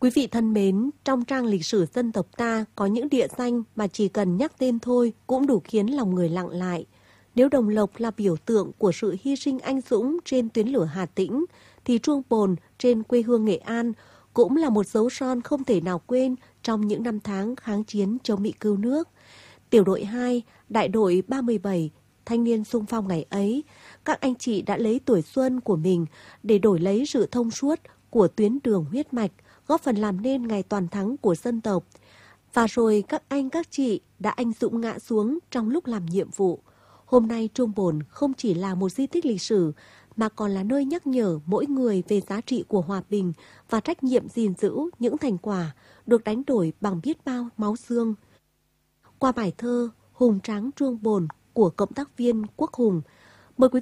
Quý vị thân mến, trong trang lịch sử dân tộc ta có những địa danh mà chỉ cần nhắc tên thôi cũng đủ khiến lòng người lặng lại. Nếu Đồng Lộc là biểu tượng của sự hy sinh anh dũng trên tuyến lửa Hà Tĩnh, thì Truông Bồn trên quê hương Nghệ An cũng là một dấu son không thể nào quên trong những năm tháng kháng chiến chống Mỹ cứu nước. Tiểu đội 2, đại đội 37, thanh niên xung phong ngày ấy, các anh chị đã lấy tuổi xuân của mình để đổi lấy sự thông suốt của tuyến đường huyết mạch, góp phần làm nên ngày toàn thắng của dân tộc. Và rồi các anh các chị đã anh dũng ngã xuống trong lúc làm nhiệm vụ. Hôm nay Truông Bồn không chỉ là một di tích lịch sử, mà còn là nơi nhắc nhở mỗi người về giá trị của hòa bình và trách nhiệm gìn giữ những thành quả được đánh đổi bằng biết bao máu xương. Qua bài thơ Hùng Tráng Truông Bồn của cộng tác viên Quốc Hùng, mời quý